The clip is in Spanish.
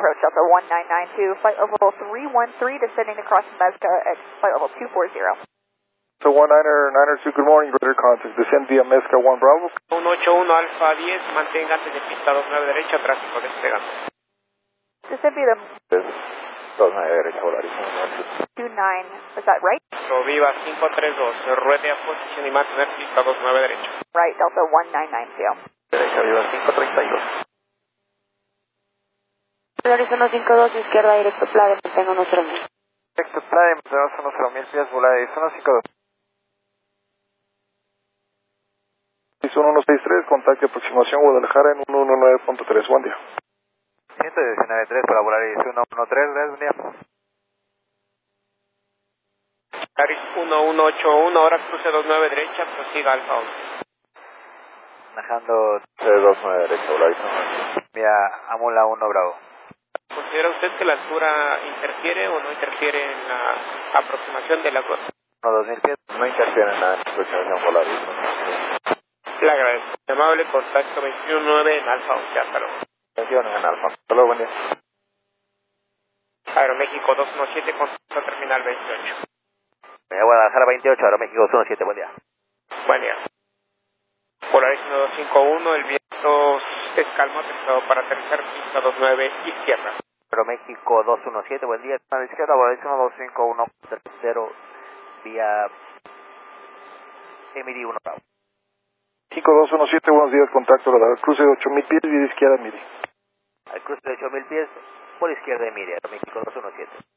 approach Delta 1992, flight level 313, descending across Mezca at flight level 240. So 1992, good morning, radar contact, descend via Mezca 1 Bravo. 181 Alfa 10, manténgase de pista 29 derecha, tráfico despegando. Descend via the 29 derecha, Volaris 29, is that right? So Viva 532, ruede a posición y mantener pista 29 derecha. Right, Delta 1992. Derecha, Viva 532. Volaris 152, izquierda, directo, playa, mantenga nuestro mil. Directo, playa, mantenemos unos 0.000 pies, Volaris 152. 1163, contacto aproximación Guadalajara en 119.3, buen día. 119.3 para Volaris 113, gracias, buen día. Volaris 1181, ahora cruce 29 derecha, prosiga Alfa 11. Manejando 29 derecha, Volaris 1. Vía Amula 1 Bravo. ¿Considera usted que la altura interfiere o no interfiere en la aproximación de la costa? 2.000 pies, no interfiere en la aproximación Volaris 1. Le agradezco. Amable contacto 219 en Alfa 11, hasta luego. 21 en Alfa, hasta luego, buen día. Aeroméxico 217, contacto terminal 28. Guadalajara 28, Aeroméxico 217, buen día. Buen día. Polaris 1251, el viento es calmo, aterrizado para aterrizar, pista 29, izquierda. Aeroméxico 217, buen día, a la izquierda, Volaris 1251, tercero, vía Emiri 1 Bravo. 5217, buenos días, contacto radar, cruce de 8000 pies, vía izquierda, Emiri. Al cruce de 8000 pies, por izquierda, Emiri, Aeroméxico 217.